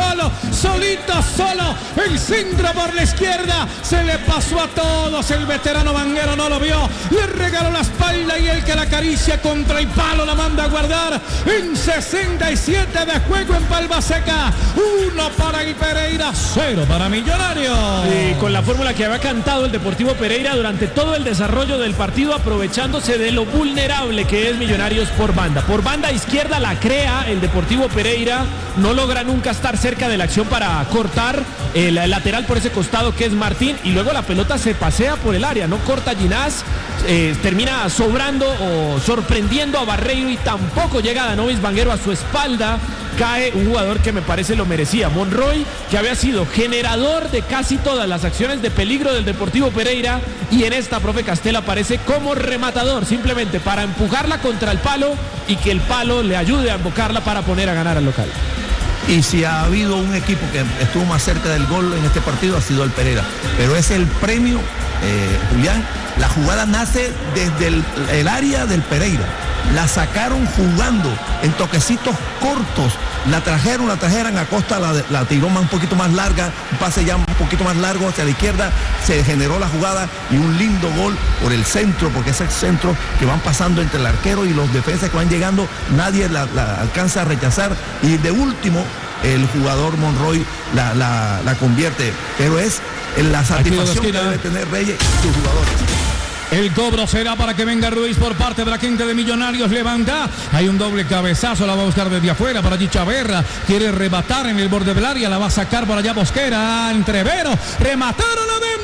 solo, el centro por la izquierda, se le pasó a todos, el veterano Vanguero no lo vio, le regaló la espalda y el que la acaricia contra el palo la manda a guardar. En 67 de juego en Palma Seca, 1 para el Pereira, 0 para Millonarios. Y con la fórmula que había cantado el Deportivo Pereira durante todo el desarrollo del partido, aprovechándose de lo vulnerable que es Millonarios por banda. Por banda izquierda la crea el Deportivo Pereira, no logra nunca estar cerca de la acción para cortar el lateral por ese costado que es Martín, y luego la pelota se pasea por el área, no corta Ginás, termina sobrando o sorprendiendo a Barreiro y tampoco llega a Danovis Vanguero. A su espalda cae un jugador que me parece lo merecía, Monroy, que había sido generador de casi todas las acciones de peligro del Deportivo Pereira, y en esta, profe Castel, aparece como rematador, simplemente para empujarla contra el palo y que el palo le ayude a embocarla para poner a ganar al local. Y si ha habido un equipo que estuvo más cerca del gol en este partido, ha sido el Pereira. Pero es el premio, Julián. La jugada nace desde el área del Pereira. La sacaron jugando en toquecitos cortos. La trajeron a Costa, la tiró un poquito más larga, un pase ya un poquito más largo hacia la izquierda, se generó la jugada y un lindo gol por el centro, porque ese centro que van pasando entre el arquero y los defensas que van llegando, nadie la alcanza a rechazar, y de último el jugador Monroy la convierte, pero es la satisfacción que debe tener Reyes y sus jugadores. El cobro será para que venga Ruiz por parte de la gente de Millonarios. Levanta, hay un doble cabezazo, la va a buscar desde afuera para allí Chaverra, quiere rematar en el borde del área, la va a sacar por allá Mosquera, Entrevero, remataron adentro.